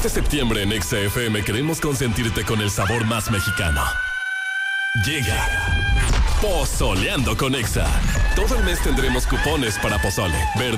Este septiembre en Exa FM queremos consentirte con el sabor más mexicano. Llega Pozoleando con Exa. Todo el mes tendremos cupones para pozole, verde